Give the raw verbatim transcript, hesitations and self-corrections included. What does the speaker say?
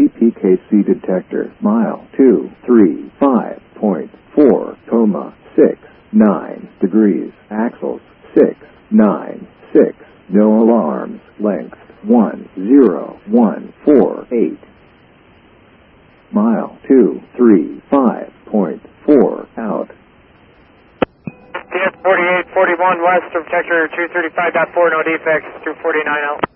T P K C detector, mile two three five point four, coma six nine degrees, axles six nine six, no alarms, length one zero one four eight, mile two three five point four, out. T F forty-eight forty-one west of detector two thirty-five point four, no defects, two forty-nine out.